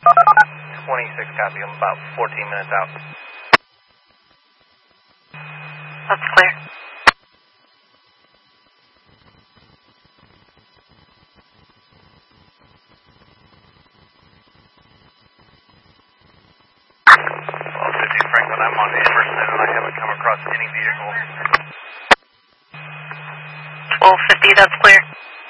26 copy. I'm about 14 minutes out. That's clear. Well, 50 Franklin, I'm on the Emerson and I haven't come across any vehicle. 1250, that's clear.